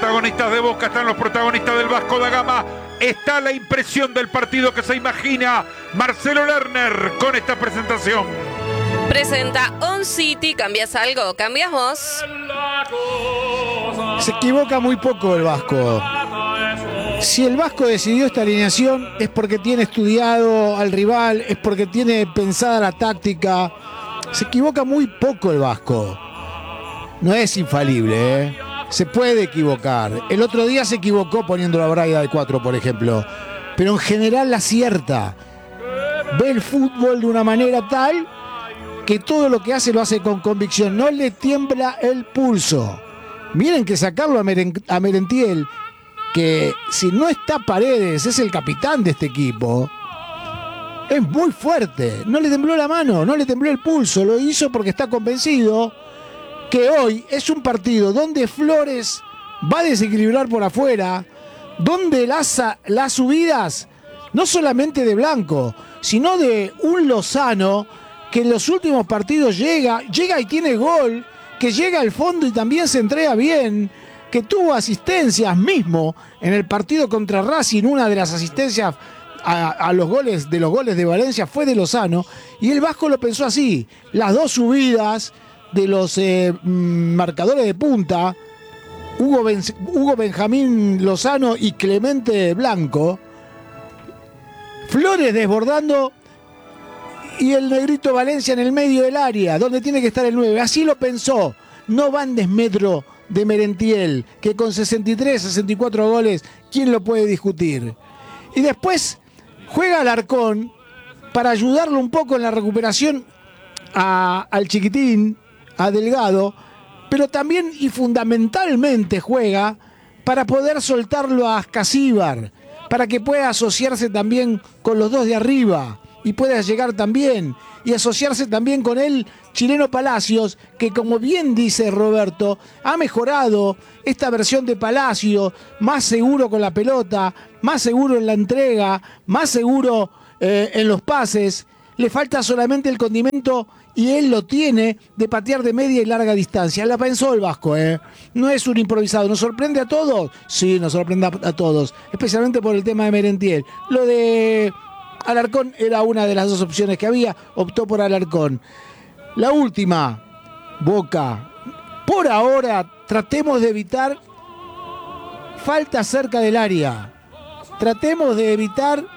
protagonistas de Boca, están los protagonistas del Vasco da Gama. Está la impresión del partido que se imagina Marcelo Lerner con esta presentación. Presenta On City. ¿Cambias algo? ¿Cambias vos? Se equivoca muy poco el Vasco. Si el Vasco decidió esta alineación es porque tiene estudiado al rival, es porque tiene pensada la táctica. Se equivoca muy poco el Vasco. No es infalible, ¿eh? Se puede equivocar. El otro día se equivocó poniendo la Braida de 4, por ejemplo. Pero en general la acierta. Ve el fútbol de una manera tal que todo lo que hace lo hace con convicción. No le tiembla el pulso. Miren que sacarlo a Merentiel, que si no está Paredes, es el capitán de este equipo, es muy fuerte. No le tembló la mano, no le tembló el pulso. Lo hizo porque está convencido que hoy es un partido donde Flores va a desequilibrar por afuera, donde las subidas, no solamente de Blanco, sino de un Lozano, que en los últimos partidos llega y tiene gol, que llega al fondo y también se entrega bien, que tuvo asistencias mismo en el partido contra Racing. Una de las asistencias a los goles de Valencia fue de Lozano, y el Vasco lo pensó así: las dos subidas de los marcadores de punta, Hugo Benjamín Lozano y Clemente Blanco, Flores desbordando y el negrito Valencia en el medio del área, donde tiene que estar el 9. Así lo pensó. No va en desmedro de Merentiel, que con 63, 64 goles, ¿quién lo puede discutir? Y después juega Alarcón para ayudarlo un poco en la recuperación al chiquitín, a Delgado, pero también y fundamentalmente juega para poder soltarlo a Ascasíbar, para que pueda asociarse también con los dos de arriba y pueda llegar también y asociarse también con el chileno Palacios, que, como bien dice Roberto, ha mejorado esta versión de Palacios, más seguro con la pelota, más seguro en la entrega, más seguro en los pases. Le falta solamente el condimento, y él lo tiene, de patear de media y larga distancia. La pensó el Vasco, no es un improvisado. ¿Nos sorprende a todos? Sí, nos sorprende a todos, especialmente por el tema de Merentiel. Lo de Alarcón era una de las dos opciones que había, optó por Alarcón. La última, Boca. Por ahora, tratemos de evitar faltas cerca del área. Tratemos de evitar